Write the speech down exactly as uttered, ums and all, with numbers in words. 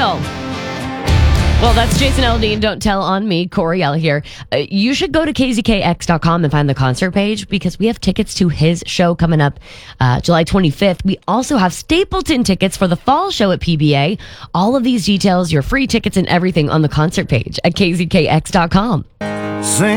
real. Well, that's Jason Aldean. Don't tell on me. Coriel here. Uh, you should go to K Z K X dot com and find the concert page because we have tickets to his show coming up uh, July twenty-fifth. We also have Stapleton tickets for the fall show at P B A. All of these details, your free tickets and everything on the concert page at K Z K X dot com. Sing